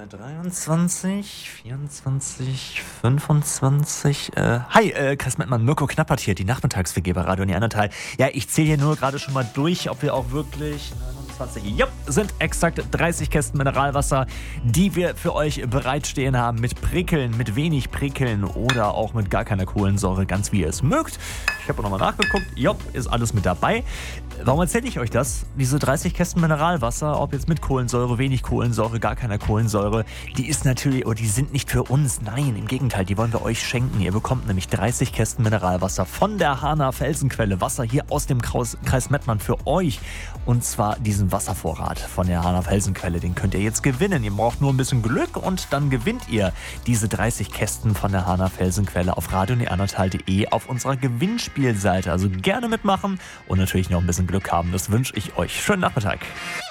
23, 24, 25. Hi, Chris Mettmann, Mirko Knappert hier, die Nachmittags-WG bei Radio Neandertal. Ja, ich zähle hier nur gerade schon mal durch, ob wir auch wirklich 29, sind exakt 30 Kästen Mineralwasser, die wir für euch bereitstehen haben. Mit Prickeln, mit wenig Prickeln oder auch mit gar keiner Kohlensäure, ganz wie ihr es mögt. Ich habe nochmal nachgeguckt. Ist alles mit dabei. Warum erzähle ich euch das? Diese 30 Kästen Mineralwasser, ob jetzt mit Kohlensäure, wenig Kohlensäure, gar keiner Kohlensäure, die sind nicht für uns. Nein, im Gegenteil, die wollen wir euch schenken. Ihr bekommt nämlich 30 Kästen Mineralwasser von der Hana Felsenquelle. Wasser hier aus dem Kreis Mettmann für euch. Und zwar diesen Wasservorrat von der Hana Felsenquelle. Den könnt ihr jetzt gewinnen. Ihr braucht nur ein bisschen Glück und dann gewinnt ihr diese 30 Kästen von der Hana Felsenquelle auf radioneandertal.de auf unserer Gewinnspielseite. Also gerne mitmachen und natürlich noch ein bisschen Glück haben. Das wünsche ich euch. Schönen Nachmittag.